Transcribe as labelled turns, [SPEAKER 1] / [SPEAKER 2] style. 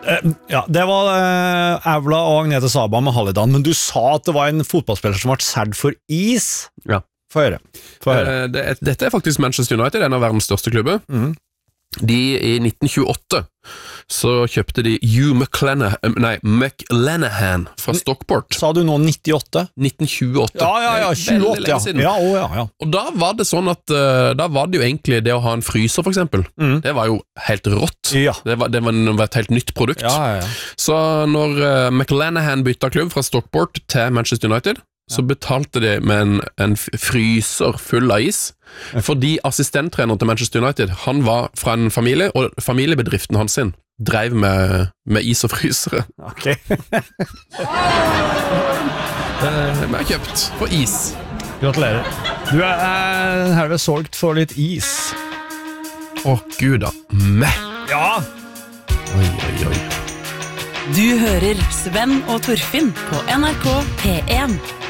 [SPEAKER 1] Ja, det var Aula og Agnete Saba med Hallidan, men du sa at det var en fotballspiller som ble serd for is.
[SPEAKER 2] Ja.
[SPEAKER 1] Få høre.
[SPEAKER 2] Dette faktisk Manchester United, en av verdens største klubber. De i 1928 så kjøpte de Hugh McLenaghan fra Stockport.
[SPEAKER 1] Sa du nå 98?
[SPEAKER 2] 1928.
[SPEAKER 1] Ja, 28, ja. Ja.
[SPEAKER 2] Og da var det sånn at da var det jo egentlig det å ha en fryser for eksempel. Det var jo helt rått.
[SPEAKER 1] Ja.
[SPEAKER 2] Det var et helt nytt produkt.
[SPEAKER 1] Ja.
[SPEAKER 2] Så når McLenaghan bytta klubb fra Stockport til Manchester United, så betalte de med en fryser full av is, fordi assistenttrener til Manchester United, han var fra en familie, og familiebedriften hans sin drev med is og frysere.
[SPEAKER 1] Ok.
[SPEAKER 2] Vi har kjøpt for is.
[SPEAKER 1] Gratulerer. Du herved solgt for litt is.
[SPEAKER 2] Å, Gud da.
[SPEAKER 1] Ja!
[SPEAKER 2] Oi.
[SPEAKER 3] Du hører Sven og Torfinn på NRK P1.